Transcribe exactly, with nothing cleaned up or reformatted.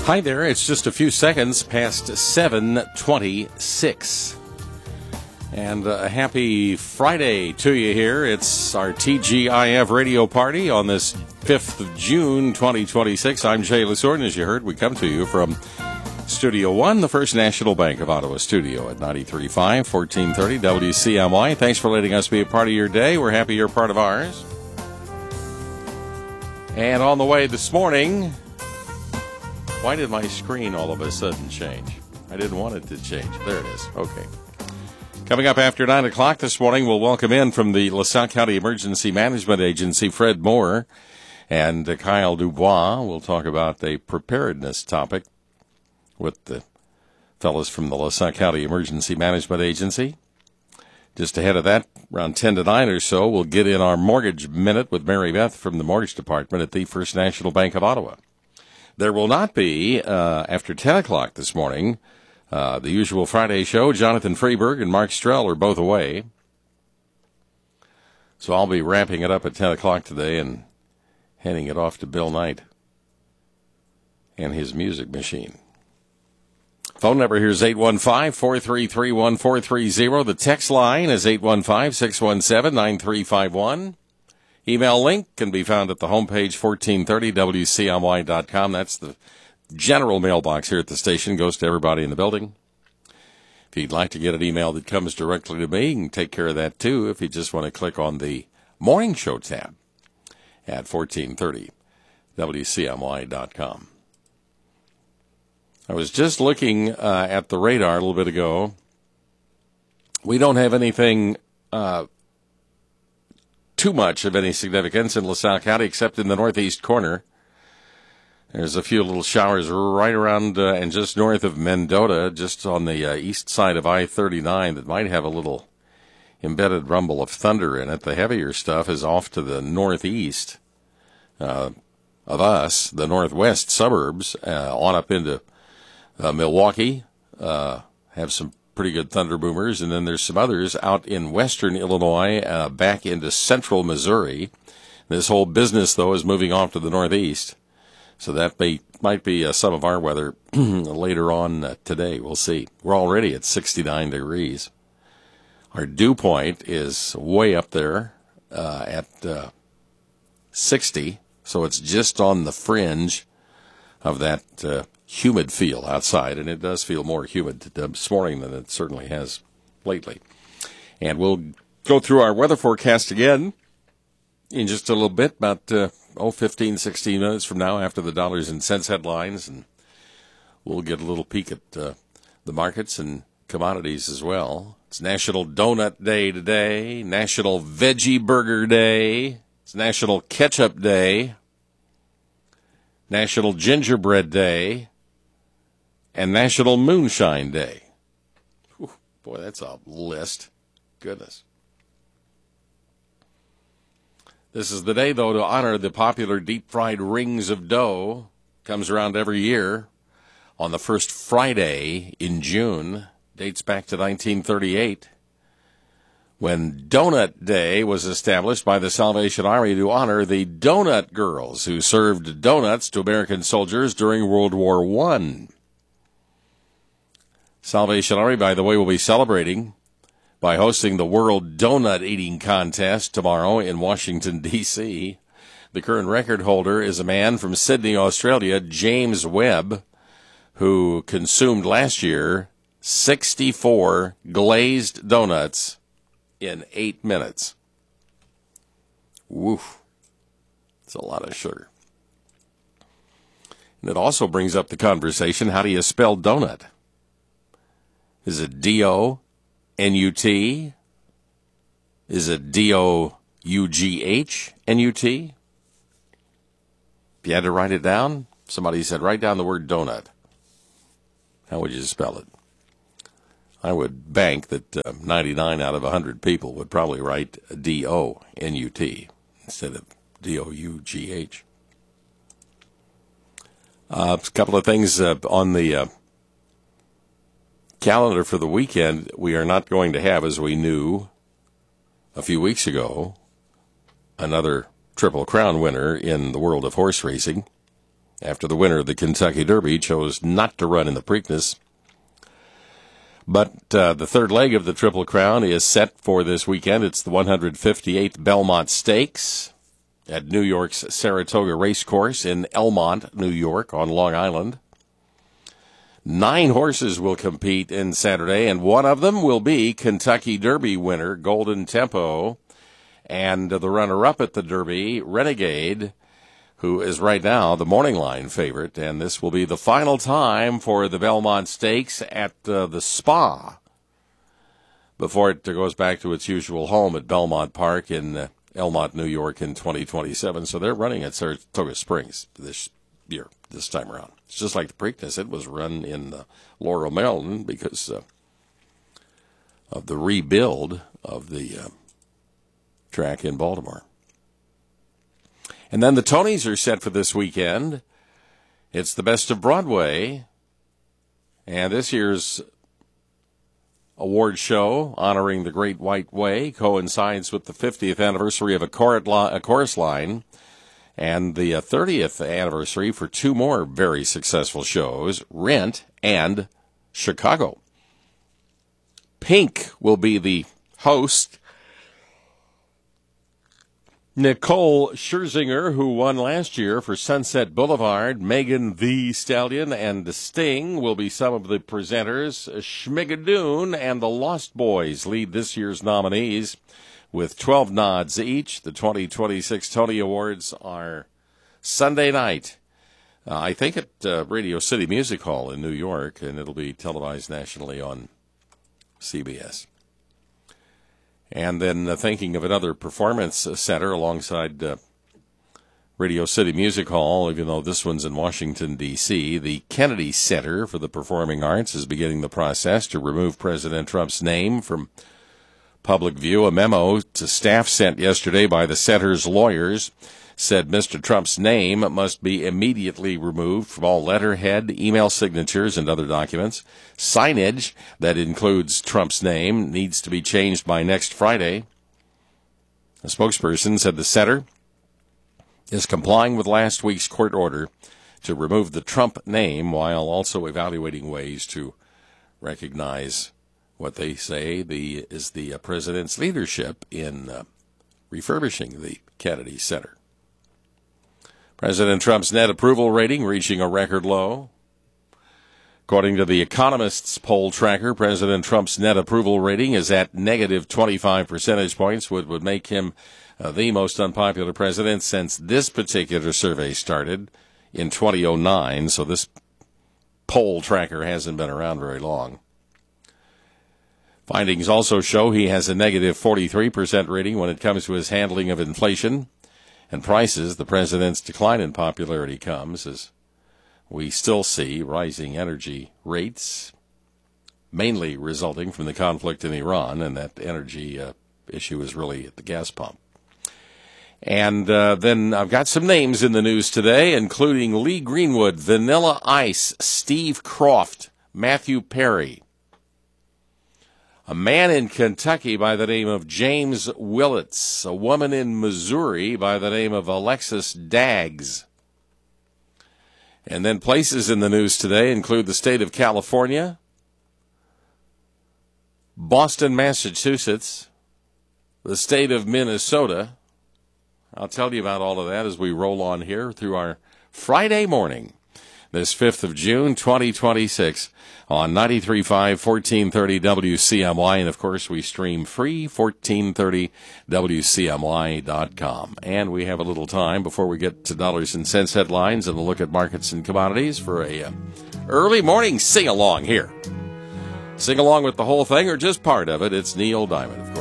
Hi there, it's just a few seconds past seven twenty-six. And a happy Friday to you here. It's our T G I F radio party on this fifth of June, twenty twenty-six. I'm Jay Lasorne. As you heard, we come to you from Studio One, the First National Bank of Ottawa studio at ninety-three point five, fourteen thirty W C M Y. Thanks for letting us be a part of your day. We're happy you're part of ours. And on the way this morning... Why did my screen all of a sudden change? I didn't want it to change. There it is. Okay. Coming up after nine o'clock this morning, we'll welcome in from the LaSalle County Emergency Management Agency, Fred Moore and uh, Kyle Dubois. We'll talk about a preparedness topic with the fellows from the LaSalle County Emergency Management Agency. Just ahead of that, around ten to nine or so, we'll get in our Mortgage Minute with Mary Beth from the Mortgage Department at the First National Bank of Ottawa. There will not be, uh, after ten o'clock this morning, uh, the usual Friday show. Jonathan Freeberg and Mark Strell are both away. So I'll be wrapping it up at ten o'clock today and handing it off to Bill Knight and his music machine. Phone number here is eight one five, four three three, one four three zero. The text line is eight one five, six one seven, nine three five one. Email link can be found at the homepage, fourteen thirty W C M Y dot com. That's the general mailbox here at the station. Goes to everybody in the building. If you'd like to get an email that comes directly to me, you can take care of that too if you just want to click on the Morning Show tab at fourteen thirty W C M Y dot com. I was just looking uh, at the radar a little bit ago. We don't have anything... Uh, too much of any significance in LaSalle County, except in the northeast corner. There's a few little showers right around uh, and just north of Mendota, just on the uh, east side of I thirty-nine, that might have a little embedded rumble of thunder in it. The heavier stuff is off to the northeast uh, of us, the northwest suburbs, uh, on up into uh, Milwaukee, uh, have some pretty good thunder boomers, and then there's some others out in western Illinois, uh, back into central Missouri. This whole business, though, is moving off to the northeast, so that may, might be uh, some of our weather later on uh, today. We'll see. We're already at sixty-nine degrees. Our dew point is way up there uh, at uh, sixty, so it's just on the fringe of that uh, humid feel outside, and it does feel more humid this morning than it certainly has lately. And we'll go through our weather forecast again in just a little bit, about uh, oh, fifteen, sixteen minutes from now after the dollars and cents headlines, and we'll get a little peek at uh, the markets and commodities as well. It's National Donut Day today, National Veggie Burger Day, it's National Ketchup Day, National Gingerbread Day, and National Moonshine Day. Whew, boy, that's a list. Goodness. This is the day, though, to honor the popular deep-fried rings of dough. Comes around every year on the first Friday in June. Dates back to nineteen thirty-eight, when Donut Day was established by the Salvation Army to honor the donut girls who served donuts to American soldiers during World War One. Salvation Army, by the way, will be celebrating by hosting the World Donut Eating Contest tomorrow in Washington, D C The current record holder is a man from Sydney, Australia, James Webb, who consumed last year sixty-four glazed donuts in eight minutes. Woof. It's a lot of sugar. And it also brings up the conversation, how do you spell donut? Is it D O N U T? Is it D O U G H N U T? If you had to write it down, somebody said, write down the word donut. How would you spell it? I would bank that uh, ninety-nine out of one hundred people would probably write D O N U T instead of D O U G H. Uh, a couple of things uh, on the uh, calendar for the weekend. We are not going to have, as we knew a few weeks ago, another Triple Crown winner in the world of horse racing. after the winner of the Kentucky Derby chose not to run in the Preakness. But uh, the third leg of the Triple Crown is set for this weekend. It's the one hundred fifty-eighth Belmont Stakes at New York's Saratoga Racecourse in Elmont, New York, on Long Island. Nine horses will compete in Saturday, and one of them will be Kentucky Derby winner Golden Tempo, and the runner-up at the Derby, Renegade, who is right now the morning line favorite. And this will be the final time for the Belmont Stakes at uh, the Spa before it goes back to its usual home at Belmont Park in uh, Elmont, New York in twenty twenty-seven. So they're running at Saratoga Springs this year, this time around. It's just like the Preakness. It was run in uh, Laurel, Maryland because uh, of the rebuild of the uh, track in Baltimore. And then the Tonys are set for this weekend. It's the Best of Broadway. And this year's award show honoring the Great White Way coincides with the fiftieth anniversary of a chorus line and the thirtieth anniversary for two more very successful shows, Rent and Chicago. Pink will be the host. Nicole Scherzinger, who won last year for Sunset Boulevard, Megan Thee Stallion, and Sting will be some of the presenters. Schmigadoon and the Lost Boys lead this year's nominees with twelve nods each. The twenty twenty-six Tony Awards are Sunday night, uh, I think at uh, Radio City Music Hall in New York, and it'll be televised nationally on C B S. And then uh, thinking of another performance center alongside uh, Radio City Music Hall, even though this one's in Washington, D C, the Kennedy Center for the Performing Arts is beginning the process to remove President Trump's name from public view. A memo to staff sent yesterday by the center's lawyers said Mister Trump's name must be immediately removed from all letterhead, email signatures, and other documents. Signage that includes Trump's name needs to be changed by next Friday. A spokesperson said the center is complying with last week's court order to remove the Trump name while also evaluating ways to recognize what they say the is the uh, president's leadership in uh, refurbishing the Kennedy Center. President Trump's net approval rating reaching a record low. According to The Economist's poll tracker, President Trump's net approval rating is at negative twenty-five percentage points, which would make him uh, the most unpopular president since this particular survey started in two thousand nine, so this poll tracker hasn't been around very long. Findings also show he has a negative forty-three percent rating when it comes to his handling of inflation and prices. The president's decline in popularity comes as we still see rising energy rates, mainly resulting from the conflict in Iran, and that energy uh, issue is really at the gas pump. And uh, then I've got some names in the news today, including Lee Greenwood, Vanilla Ice, Steve Croft, Matthew Perry. A man in Kentucky by the name of James Willits. A woman in Missouri by the name of Alexis Daggs. And then places in the news today include the state of California, Boston, Massachusetts, the state of Minnesota. I'll tell you about all of that as we roll on here through our Friday morning, this fifth of June, twenty twenty-six, on ninety-three point five, fourteen thirty W C M Y. And, of course, we stream free, fourteen thirty W C M Y dot com. And we have a little time before we get to dollars and cents headlines and a look at markets and commodities for a uh, early morning sing-along here. Sing along with the whole thing or just part of it. It's Neil Diamond, of course.